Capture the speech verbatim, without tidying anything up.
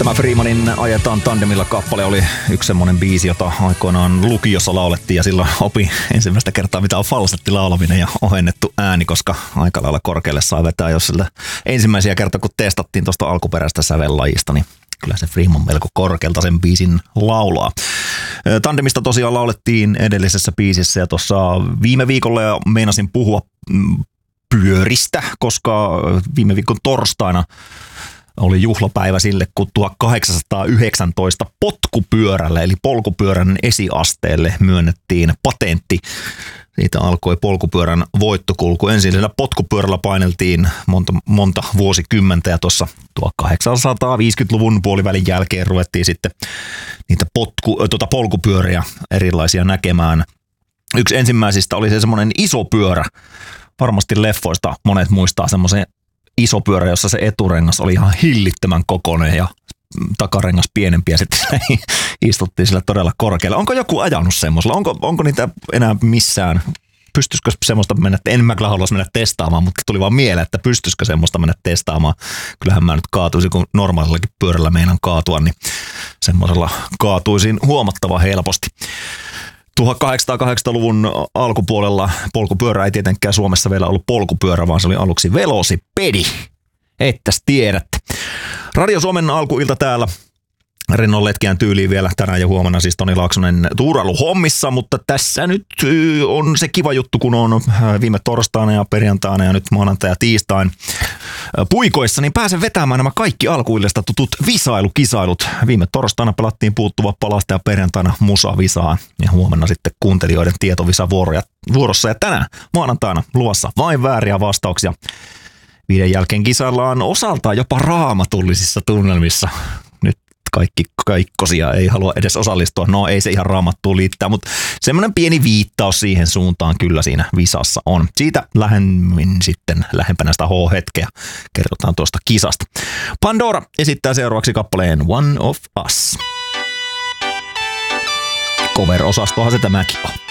Tämä Freemanin Ajetaan tandemilla kappale oli yksi semmonen biisi, jota aikoinaan lukiossa laulettiin ja silloin opi ensimmäistä kertaa mitä on falsetti laulaminen ja ohennettu ääni, koska aika lailla korkealle sai vetää, jos sillä ensimmäisiä kertaa kun testattiin tuosta alkuperäistä sävellajista, niin kyllä se Freeman melko korkealta sen biisin laulaa. Tandemista tosiaan laulettiin edellisessä biisissä ja tuossa viime viikolla ja meinasin puhua pyöristä, koska viime viikon torstaina oli juhlapäivä sille, kun tuhatkahdeksansataayhdeksäntoista potkupyörälle eli polkupyörän esiasteelle myönnettiin patentti. Siitä alkoi polkupyörän voittokulku. Ensin sillä potkupyörällä paineltiin monta, monta vuosikymmentä ja tuossa tuhatkahdeksansataaviisikymmentäluvun puolivälin jälkeen ruvettiin sitten niitä potku, tuota polkupyöriä erilaisia näkemään. Yksi ensimmäisistä oli se semmoinen iso pyörä. Varmasti leffoista monet muistaa semmoisen iso pyörä, jossa se eturengas oli ihan hillittömän kokoinen ja takarengas pienempi ja sitten istuttiin sillä todella korkealla. Onko joku ajanut semmoisella? Onko, onko niitä enää missään? Pystyisikö semmoista mennä, en mä kyllä haluaisi mennä testaamaan, mutta tuli vaan mieleen, että pystyisikö semmoista mennä testaamaan. Kyllähän mä nyt kaatuisin, kun normaalillakin pyörällä meinaan kaatua, niin semmoisella kaatuisin huomattavan helposti. tuhatkahdeksansataakahdeksankymmentäluvun alkupuolella polkupyörä ei tietenkään Suomessa vielä ollut polkupyörä, vaan se oli aluksi velosipedi. Ettäs tiedätte. Radio Suomen alkuilta täällä. Rennon letkeän tyyliin vielä tänään ja huomenna siis Toni Laaksonen tuurailu hommissa, mutta tässä nyt on se kiva juttu, kun on viime torstaina ja perjantaina ja nyt maanantai ja tiistain puikoissa, niin pääsen vetämään nämä kaikki alkuillesta tutut visailukisailut. Viime torstaina pelattiin puuttuva palasta ja perjantaina musavisaa ja huomenna sitten kuuntelijoiden tietovisa vuorossa ja tänään maanantaina luvassa vain vääriä vastauksia. Viiden jälkeen kisaillaan osaltaan jopa raamatullisissa tunnelmissa. Nyt kaikki kaikkosia ei halua edes osallistua. No ei se ihan raamattuun liittää, mutta semmoinen pieni viittaus siihen suuntaan kyllä siinä visassa on. Siitä lähemmin sitten lähempänä sitä H-hetkeä kerrotaan tuosta kisasta. Pandora esittää seuraavaksi kappaleen One of Us. Cover-osastohan se tämäkin on.